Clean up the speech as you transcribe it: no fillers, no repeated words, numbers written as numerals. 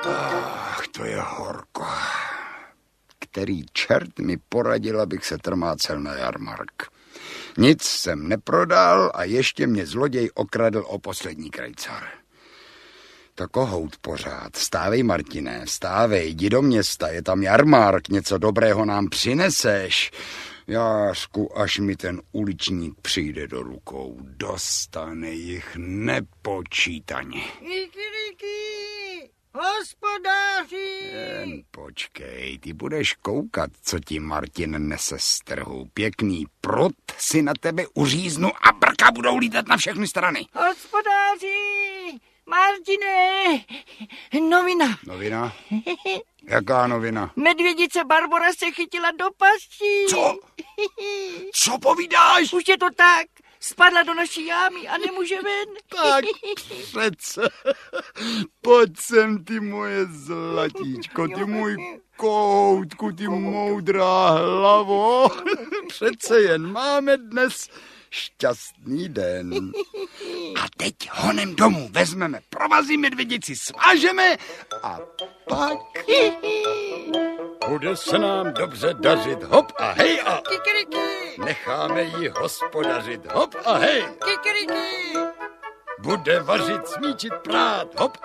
Ach, to je horko. Který čert mi poradil, abych se trmácel na jarmark. Nic jsem neprodal a ještě mě zloděj okradl o poslední krejcar. To kohout pořád. Vstávej, Martine, vstávej, jdi do města, je tam jarmark, něco dobrého nám přineseš. Jářku, až mi ten uličník přijde do rukou, dostane jich nepočítaně. Kikiriki, hospodáři! Jen počkej, ty budeš koukat, co ti Martin nese z trhu. Pěkný prut si na tebe uříznu a brka budou lítat na všechny strany. Hospodáři! Martine, novina. Novina? Jaká novina? Medvědice Barbora se chytila do pasti. Co? Co povídáš? Už je to tak. Spadla do naší jámy a nemůže ven. Tak přece. Pojď sem, ty moje zlatíčko, ty můj koutku, ty moudrá hlavo. Přece jen máme dnes šťastný den. A teď honem domů vezmeme provazy, medvědici svážeme a pak bude se nám dobře dařit. Hop a hej a Kikiriki, necháme ji hospodařit. Hop a hej. kikiriki. Bude vařit, smíčit, prát. Hop